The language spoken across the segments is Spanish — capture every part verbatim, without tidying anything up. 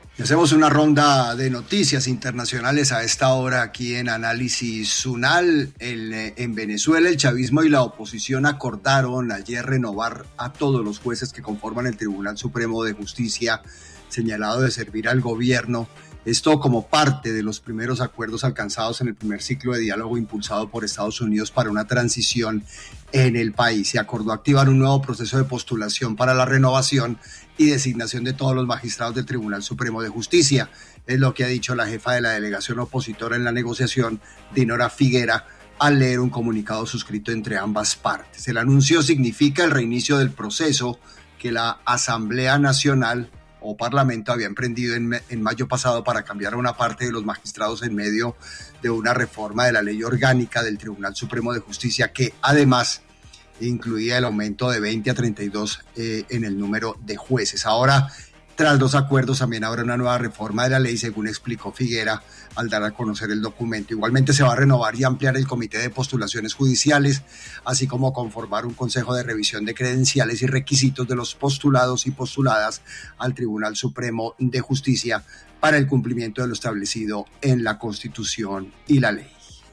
Hacemos una ronda de noticias internacionales a esta hora aquí en Análisis UNAL. El, en Venezuela, el chavismo y la oposición acordaron ayer renovar a todos los jueces que conforman el Tribunal Supremo de Justicia, señalado de servir al gobierno. Esto como parte de los primeros acuerdos alcanzados en el primer ciclo de diálogo impulsado por Estados Unidos para una transición en el país. Se acordó activar un nuevo proceso de postulación para la renovación y designación de todos los magistrados del Tribunal Supremo de Justicia. Es lo que ha dicho la jefa de la delegación opositora en la negociación, Dinora Figuera, al leer un comunicado suscrito entre ambas partes. El anuncio significa el reinicio del proceso que la Asamblea Nacional o Parlamento había emprendido en, en mayo pasado para cambiar a una parte de los magistrados en medio de una reforma de la ley orgánica del Tribunal Supremo de Justicia que además incluía el aumento de veinte a treinta y dos eh, en el número de jueces. Ahora, tras los acuerdos, también habrá una nueva reforma de la ley, según explicó Figuera al dar a conocer el documento. Igualmente se va a renovar y ampliar el comité de postulaciones judiciales, así como conformar un consejo de revisión de credenciales y requisitos de los postulados y postuladas al Tribunal Supremo de Justicia para el cumplimiento de lo establecido en la Constitución y la ley.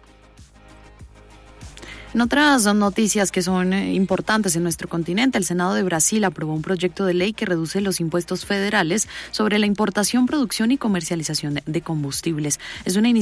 En otras noticias que son importantes en nuestro continente, el Senado de Brasil aprobó un proyecto de ley que reduce los impuestos federales sobre la importación, producción y comercialización de combustibles. Es una